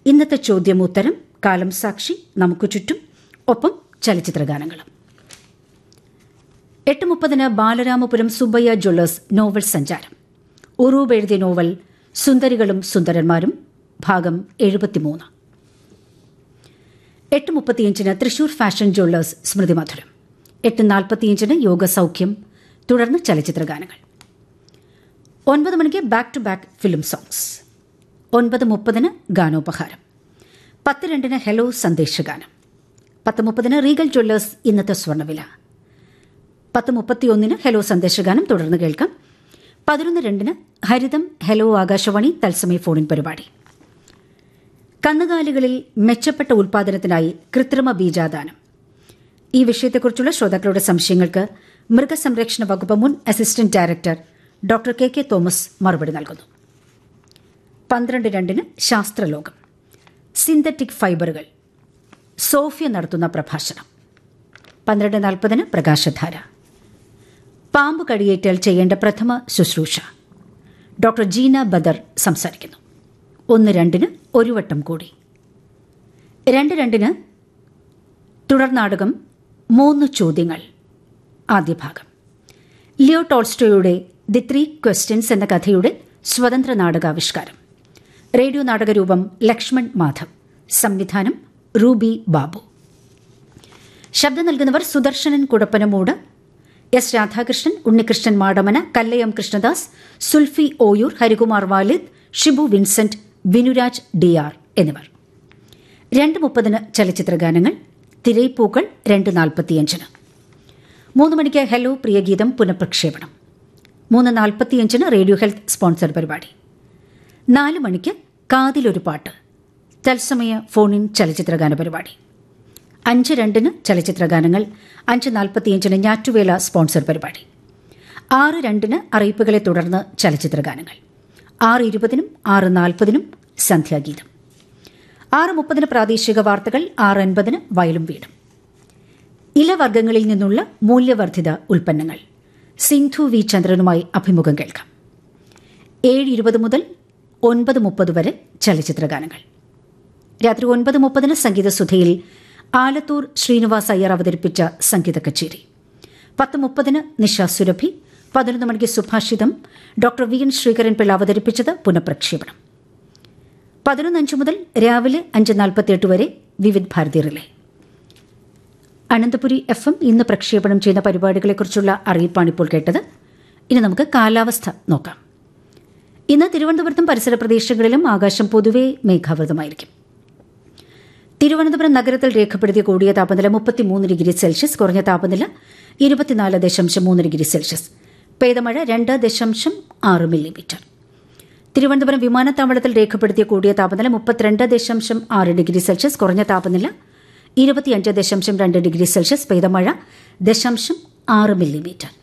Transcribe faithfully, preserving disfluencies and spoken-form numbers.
ഇന്നത്തെ ചോദ്യം ഉത്തരം, കാലം സാക്ഷി, നമുക്ക് ചുറ്റും, ഒപ്പം ചലച്ചിത്രഗാനങ്ങളും. എട്ട് മുപ്പതിന് ബാലരാമപുരം സുബ്ബയ്യ ജ്വല്ലേഴ്സ് നോവൽ സഞ്ചാരം. ഉറൂബ് എഴുതിയ നോവൽ സുന്ദരികളും സുന്ദരന്മാരും ഭാഗം എഴുപത്തിമൂന്ന്. എട്ട് മുപ്പത്തിയഞ്ചിന് തൃശൂർ ഫാഷൻ ജ്വല്ലേഴ്സ് സ്മൃതി മധുരം. എട്ട് നാൽപ്പത്തിയഞ്ചിന് യോഗ സൗഖ്യം, തുടർന്ന് ചലച്ചിത്രഗാനങ്ങൾ. ഒൻപത് മണിക്ക് back to back film songs. ഒൻപത് മുപ്പതിന് ഗാനോപഹാരം. പത്ത് രണ്ടിന് ഹെലോ സന്ദേശഗാനം. പത്ത് മുപ്പതിന് റീഗൽ ജ്വല്ലേഴ്സ് ഇന്നത്തെ സ്വർണ്ണവില. പത്ത് മുപ്പത്തിയൊന്നിന് ഹെലോ സന്ദേശഗാനം തുടർന്ന് കേൾക്കാം. പതിനൊന്ന് രണ്ടിന് ഹരിതം ഹെലോ ആകാശവാണി തത്സമയ ഫോണിൻ പരിപാടി. കന്നുകാലികളിൽ മെച്ചപ്പെട്ട ഉൽപാദനത്തിനായി കൃത്രിമ ബീജാദാനം. ഈ വിഷയത്തെക്കുറിച്ചുള്ള ശ്രോതാക്കളുടെ സംശയങ്ങൾക്ക് മൃഗസംരക്ഷണ വകുപ്പ് മുൻ assistant director doctor K K Thomas മറുപടി നൽകുന്നു. പന്ത്രണ്ട് രണ്ടിന് ശാസ്ത്രലോകം. സിന്തറ്റിക് ഫൈബറുകൾ, സോഫിയ നടത്തുന്ന പ്രഭാഷണം. പന്ത്രണ്ട് നാൽപ്പതിന് പ്രകാശധാര. പാമ്പ് കടിയേറ്റാൽ ചെയ്യേണ്ട പ്രഥമ ശുശ്രൂഷ, ഡോക്ടർ ജീന ബദർ സംസാരിക്കുന്നു. ഒന്ന് രണ്ടിന് ഒരു വട്ടം കൂടി. രണ്ട് രണ്ടിന് തുടർനാടകം മൂന്ന് ചോദ്യങ്ങൾ, ആദ്യ ഭാഗം. ലിയോ ടോൾസ്റ്റോയുടെ ദി ത്രീ ക്വസ്റ്റ്യൻസ് എന്ന കഥയുടെ സ്വതന്ത്ര നാടകാവിഷ്കാരം. റേഡിയോ നാടകരൂപം ലക്ഷ്മൺ മാധവ്, സംവിധാനം റൂബി ബാബു. ശബ്ദം നൽകുന്നവർ Sudarsanan Kudappanamoodu, S Radhakrishnan, Unnikrishnan Madamana, Kallayam Krishnadas, Zulfi Oyoor, Harikumar വാലിദ്, Shibu Vincent, Vinuraj D R എന്നിവർ. രണ്ട് മുപ്പതിന് ചലച്ചിത്രഗാനങ്ങൾ. തിരൈപ്പൂക്കൾ രണ്ട് നാൽപ്പത്തിയഞ്ചിന്. മൂന്ന് മണിക്ക് ഹെലോ പ്രിയഗീതം പുനഃപ്രക്ഷേപണം. മൂന്ന് നാൽപ്പത്തിയഞ്ചിന് റേഡിയോ ഹെൽത്ത് സ്പോൺസർ പരിപാടി. നാല് മണിക്ക് കാതിലൊരു പാട്ട്, തത്സമയ ഫോണിൻ ചലച്ചിത്രഗാന പരിപാടി. അഞ്ച് രണ്ടിന് ചലച്ചിത്രഗാനങ്ങൾ. അഞ്ച് നാൽപ്പത്തിയഞ്ചിന് ഞാറ്റുവേല സ്പോൺസർ പരിപാടി. ആറ് രണ്ടിന് അറിയിപ്പുകളെ തുടർന്ന് ചലച്ചിത്രഗാനങ്ങൾ. ആറ് ഇരുപതിനും ആറ് നാൽപ്പതിനും സന്ധ്യാഗീതം. ആറ് മുപ്പതിന് പ്രാദേശിക വാർത്തകൾ. ആറ് അൻപതിന് വയലും വീടും. ഇലവർഗ്ഗങ്ങളിൽ നിന്നുള്ള മൂല്യവർദ്ധിത ഉൽപ്പന്നങ്ങൾ. സിന്ധു വി ചന്ദ്രനുമായി അഭിമുഖം കേൾക്കാം. ഏഴ് ഇരുപത് മുതൽ ഒൻപത് മുപ്പത് വരെ ചലച്ചിത്രഗാനങ്ങൾ. രാത്രി ഒൻപത് മുപ്പതിന് സംഗീതസുധയിൽ ആലത്തൂർ ശ്രീനിവാസ് അയ്യർ അവതരിപ്പിച്ച സംഗീത കച്ചേരി. പത്ത് മുപ്പതിന് നിഷ സുരഭി. പതിനൊന്ന് മണിക്ക് സുഭാഷിതം, doctor V N Sreekaran Pillai അവതരിപ്പിച്ചത് പുനഃപ്രക്ഷേപണം. പതിനൊന്ന് അഞ്ച് മുതൽ രാവിലെ അഞ്ച് നാൽപ്പത്തിയെട്ട് വരെ വിവിധ് Bharati relay. Ananthapuri F M ഇന്ന് പ്രക്ഷേപണം ചെയ്യുന്ന പരിപാടികളെക്കുറിച്ചുള്ള അറിയിപ്പാണ് ഇപ്പോൾ കേട്ടത്. ഇനി നമുക്ക് കാലാവസ്ഥ നോക്കാം. ഇന്ന് തിരുവനന്തപുരത്തും പരിസര പ്രദേശങ്ങളിലും ആകാശം പൊതുവെ മേഘാവൃതമായിരിക്കും. തിരുവനന്തപുരം നഗരത്തിൽ രേഖപ്പെടുത്തിയ കൂടിയ താപനില മുപ്പത്തിമൂന്ന് ഡിഗ്രി സെൽഷ്യസ്, കുറഞ്ഞ താപനില ഇരുപത്തിനാല് ദശാംശം മൂന്ന് ഡിഗ്രി സെൽഷ്യസ്. പെയ്തമഴ രണ്ട് ദശാംശം ആറ് മില്ലിമീറ്റർ. തിരുവനന്തപുരം വിമാനത്താവളത്തിൽ രേഖപ്പെടുത്തിയ കൂടിയ താപനില മുപ്പത്തിരണ്ട് ദശാംശം ആറ് ഡിഗ്രി സെൽഷ്യസ്, കുറഞ്ഞ താപനില ഇരുപത്തിയഞ്ച് ദശാംശം രണ്ട് ഡിഗ്രി സെൽഷ്യസ്. പെയ്തമഴ ദശാംശം ആറ് മില്ലിമീറ്റർ.